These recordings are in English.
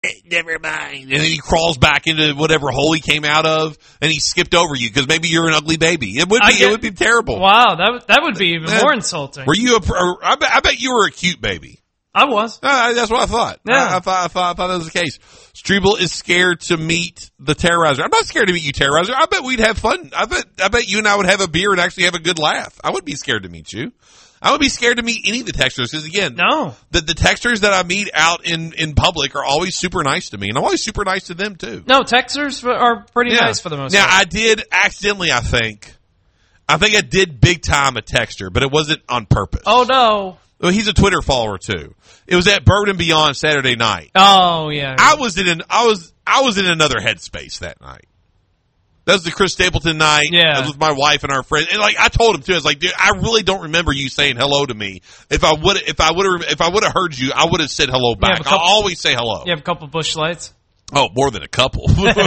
never mind. And then he crawls back into whatever hole he came out of, and he skipped over you because maybe you're an ugly baby. It would be terrible. Wow, that would be even more insulting. Were you I bet you were a cute baby. I was. That's what I thought. Yeah. I thought that was the case. Struble is scared to meet the Terrorizer. I'm not scared to meet you, Terrorizer. I bet we'd have fun. I bet you and I would have a beer and actually have a good laugh. I wouldn't be scared to meet you. I would be scared to meet any of the texters because, again, the texters that I meet out in public are always super nice to me, and I'm always super nice to them, too. No, texters are pretty nice for the most part. Now, I did accidentally, I think I did big time a texter, but it wasn't on purpose. Oh, no. Well, he's a Twitter follower, too. It was at Bourbon and Beyond Saturday night. Oh, yeah. I was in another headspace that night. That was the Chris Stapleton night. Yeah. I was with my wife and our friend. And I told him too, I was like, dude, I really don't remember you saying hello to me. If I would have heard you, I would have said hello back. I'll always say hello. You have a couple Busch Lights? Oh, more than a couple. Who you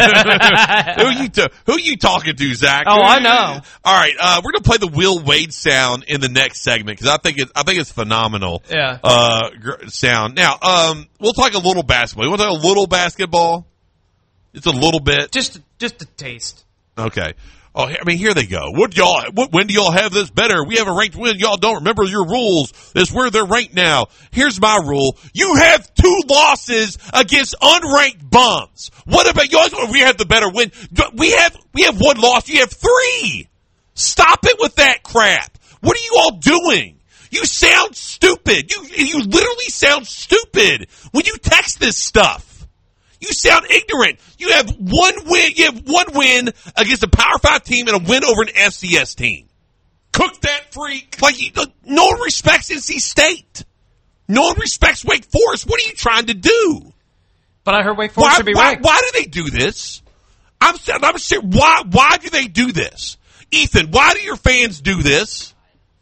talking to, Zach? Oh, I know. All right, we're gonna play the Will Wade sound in the next segment because I think it's phenomenal. Yeah. Sound. Now, we'll talk a little basketball. You want to talk a little basketball? It's a little bit. Just a taste. Okay. Oh, I mean, here they go. When do y'all have this better? We have a ranked win. Y'all don't remember your rules. It's where they're ranked now. Here's my rule. You have 2 losses against unranked bums. What about y'all? We have the better win. We have 1 loss. You have 3. Stop it with that crap. What are you all doing? You sound stupid. You literally sound stupid when you text this stuff. You sound ignorant. You have 1 win. You have 1 win against a Power 5 team and a win over an FCS team. Cook that freak. No one respects NC State. No one respects Wake Forest. What are you trying to do? But I heard Wake Forest should be ranked. Why do they do this? I'm serious. Why do they do this? Ethan, why do your fans do this?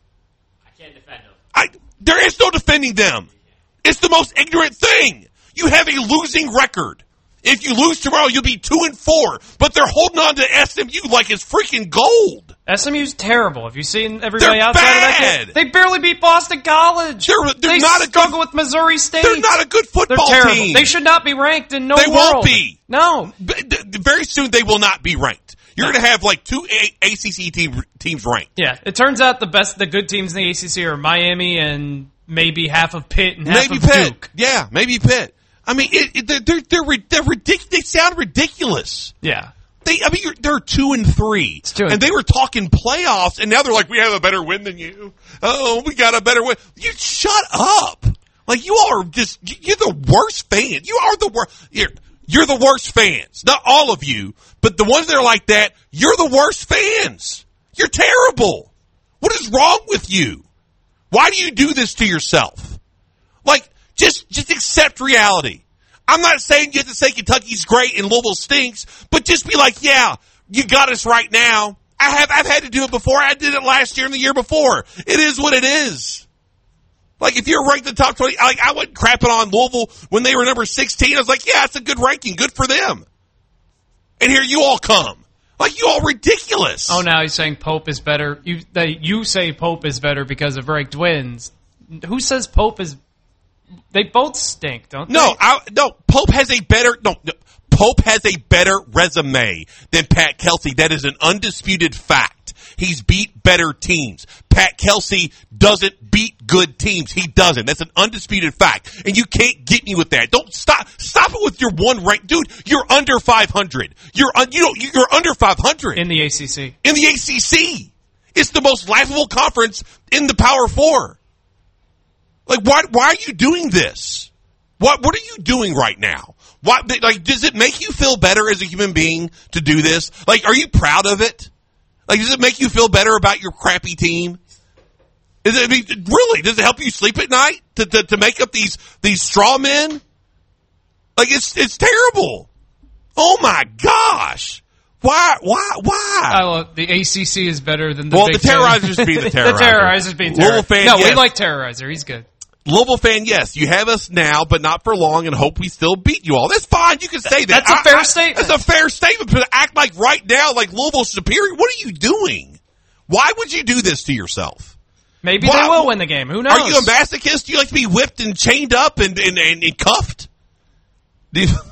I can't defend them. There is no defending them. It's the most ignorant thing. You have a losing record. If you lose tomorrow, you'll be 2-4. But they're holding on to SMU like it's freaking gold. SMU's terrible. Have you seen everybody They're outside bad. of that game? They barely beat Boston College. They're not struggle with Missouri State. They're not a good football They're terrible. team. They should not be ranked in no They world. won't be. No. Very soon they will not be ranked. You're going to have 2 ACC teams ranked. Yeah. It turns out the good teams in the ACC are Miami and maybe half of Pitt and half of Duke. Yeah, maybe Pitt. I mean, they're ridiculous. They sound ridiculous. Yeah. They're 2-3, and they were talking playoffs, and now they're like, we have a better win than you. Oh, we got a better win. You shut up. You all are you're the worst fans. You are the worst. You're the worst fans. Not all of you, but the ones that are like that, you're the worst fans. You're terrible. What is wrong with you? Why do you do this to yourself? Just accept reality. I'm not saying you have to say Kentucky's great and Louisville stinks, but just be like, yeah, you got us right now. I've had to do it before. I did it last year and the year before. It is what it is. If you're ranked in the top 20, I wasn't crapping on Louisville when they were number 16. I was like, yeah, it's a good ranking. Good for them. And here you all come. You all ridiculous. Oh, now he's saying Pope is better. You say Pope is better because of ranked wins. Who says Pope is... They both stink, don't they? No, Pope has a better resume than Pat Kelsey. That is an undisputed fact. He's beat better teams. Pat Kelsey doesn't beat good teams. He doesn't. That's an undisputed fact. And you can't get me with that. Don't stop it with your 1 rank. Dude, you're under 500. You're under 500. In the ACC. In the ACC. It's the most laughable conference in the Power 4. Why are you doing this? What are you doing right now? Does it make you feel better as a human being to do this? Are you proud of it? Does it make you feel better about your crappy team? Really? Does it help you sleep at night to make up these straw men? It's terrible. Oh my gosh. Why? The ACC is better than the Big the Terrorizers being the Terrorizers. The Terrorizers being Louisville fan, No, yes. we like Terrorizer. He's good. Louisville fan, yes. You have us now, but not for long, and hope we still beat you all. That's fine. You can say that. That's a fair statement. That's a fair statement, but to act right now like Louisville's superior, what are you doing? Why would you do this to yourself? Maybe they will win the game. Who knows? Are you a masochist? Do you like to be whipped and chained up and cuffed? Do you